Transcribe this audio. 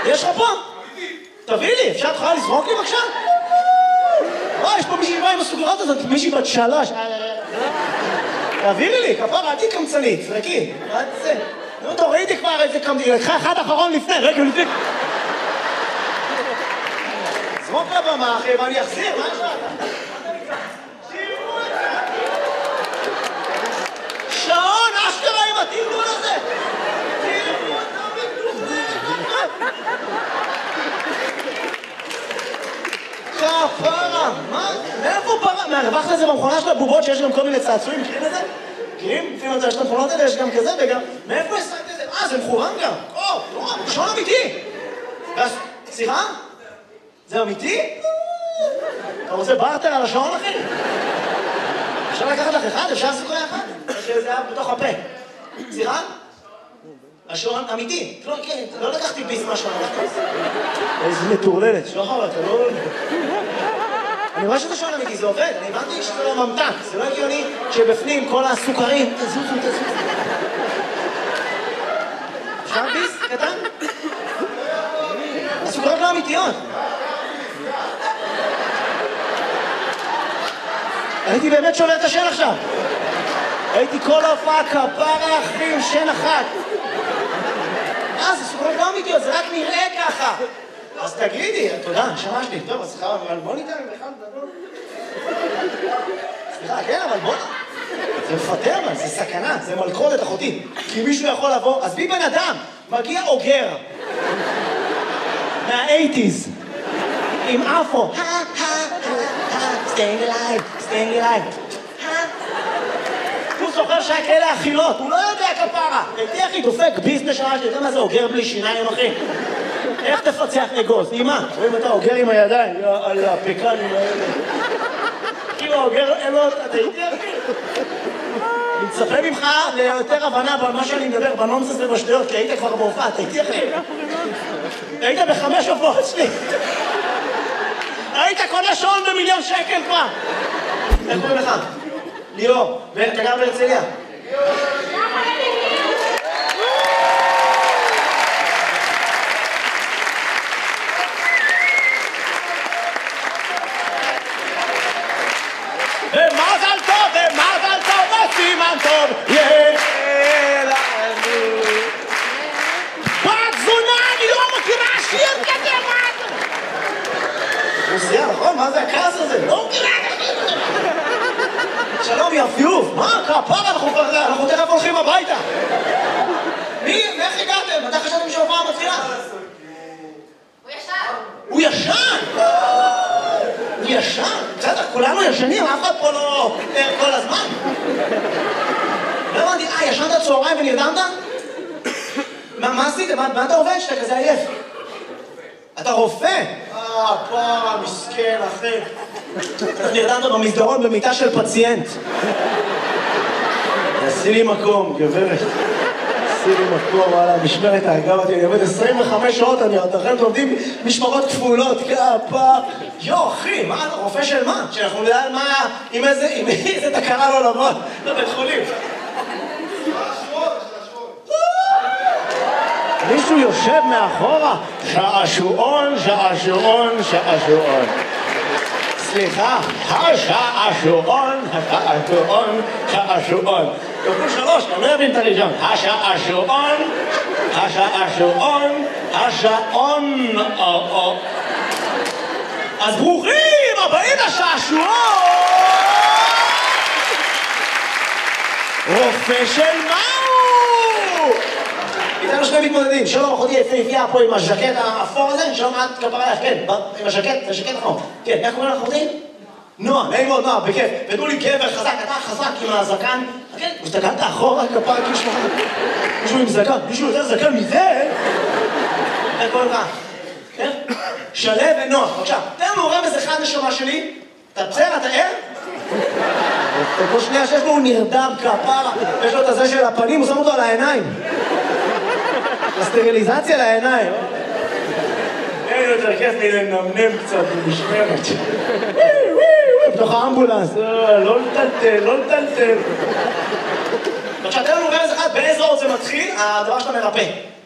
יש לך פה? תביא לי, אפשר תוכל לזרוק לי בבקשה? יש פה מישהי באה עם הסוגרות הזאת, מישהי בת 3. תעבירי לי, כפרה, עדי קמצנית, זרקי. מה זה? נו, תורידי כבר איזה קמצנית, לקחה אחד אחרון לפני, רגע לפני. זרוק לבמה, אחי, ואני אחזיר, מה יש לך? שעון, אשכרה עם התרגול הזה! תראו אותה מתוכנית! כפרה, מה? מאיפה פרה? מהרווחת לזה במכונה של הבובות שיש גם כל מיני צעצועים, מכירים את זה? מכירים? לפעמים יש את המכונות האלה, יש גם כזה וגם... מאיפה השגת את זה? זה מכוון גם! שעון אמיתי! סליחה? זה אמיתי? אתה רוצה בארטר על השעון, אחי? אפשר לקחת לך אחד? אפשר לעשות אחד? או שזה היה בתוך הפה? סליחה? השעון אמיתי. לא לקחתי ביס מהשעון, לקחתי ביס. איזה מטורללת, שוחר, אתה לא... אני רואה שזה שעון אמיתי, זה עובד. אני הבנתי שזה לא ממתק. זה לא הגיוני שבפנים כל הסוכרים... תזוזו. אפשר ביס קטן? הסוכרות לא אמיתיות. הייתי באמת שובר את השן עכשיו. הייתי כל ההופעה כפרה אחי עם שן אחת. זה סוכרות לא אמיתיות, זה רק נראה ככה. אז תגידי, תודה, נשמה שלי. טוב, אז סליחה, אבל בוא ניתן בכלל לדבר. סליחה, כן, אבל בוא... זה מפטר, אבל זה סכנה, זה מלכודת אחותי. כי מישהו יכול לבוא, אז בי בן אדם, מגיע אוגר. מה-80s. עם אפו. staying alive. הוא זוכר שהיה כאלה אכילות, הוא לא יודע כפרה. הייתי אחי דופק ביזנס שעה שלי, אתה יודע מה זה אוגר בלי שיניים אחי? איך תפצח אגוז? אימא, רואים אתה אוגר עם הידיים, על הפקנים האלה. כאילו אוגר אלות, אתה הייתי אחי? אני מצפה ממך ליותר הבנה במה שאני מדבר, בנונסס ובשטויות, כי היית כבר בהופעה, אתה הייתי אחי? היית ב5 הופעות שלי. היית קונה שעון ב1,000,000 שקל כבר. איך קוראים לך? ליאור, ואתה גר בהרצליה? ומזל טוב, וסימן טוב, יהיה לנו. בת זונה, אני לא מכירה שיר כזה, מה זה? רוסיה, נכון? מה זה הכעס הזה? לא מכירה את השיר כזה. שלום יפיוף, מה? כפרה, אנחנו תכף הולכים הביתה. איך הגעתם? מתי חשבתם שההופעה מתחילה? הוא ישן! הוא ישן? בסדר, כולנו ישנים, אף אחד פה לא ער כל הזמן. לא הבנתי, ישנת צהריים ונרדמת? מה עשית? מה אתה עובד שאתה כזה עייף? אתה רופא? פרה, מסכן, אחי. נרדמת במסדרון במיטה של פציינט. עשי לי מקום, גברת. עשי לי מקום, וואלה, משמרת האגב אותי, אני עובד 25 שעות, אתם עובדים משמרות כפולות, כפה. אחי, מה, אתה רופא של מה? שאנחנו נדע על מה, עם איזה תקרה לא לבוא לבית חולים. מישהו יושב מאחורה, שעשועון. סליחה, השעשועון. כפול 3, אני לא אבין את הראשון. השעון. אז ברוכים הבאים לשעשועון! רופא של מהו? איתנו שני מתמודדים, שלום אחותי יפהפייה פה עם הז'קט האפור הזה, שלום את כפרה לך, כן, עם הז'קט אפור. כן, איך קוראים לך אחותי? נועה, נעים מאוד נועה, בכיף. ותנו לי גבר חזק, אתה חזק עם הזקן. כן, הסתכלת אחורה כפרה כאילו שלך. מישהו עם זקן, מישהו יותר זקן מזה? איך קוראים לך? כן? שלו ונועה, בבקשה. תן לנו רמז אחד נשמה שלי. אתה בסדר, אתה ער? כל שנייה שיש לו הוא נרדם כפרה. יש לו את הזה של הפנים, הוא שם אותו על העיניים. הסטריליזציה לעיניים. אין יותר כיף לי לנמנם קצת במשמרת. בתוך האמבולנס. לא לטלטל. עכשיו, תן לנו רמז אחד, באיזה אות זה מתחיל, הדבר שאתה מרפא.